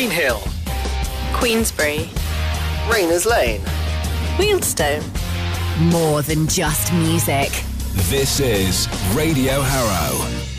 Greenhill, Queensbury, Rayners Lane. Wealdstone. More than just music. This is Radio Harrow.